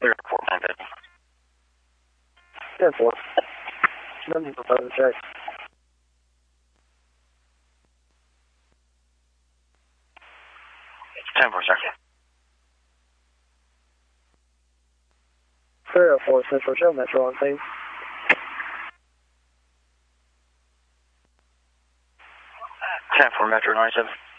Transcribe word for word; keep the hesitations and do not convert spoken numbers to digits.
Clear four, nine fifty. ten four. Nothing proposed to check. ten four, sir. Clear four, Central, show Metro on scene. ten four, Metro ninety-seven.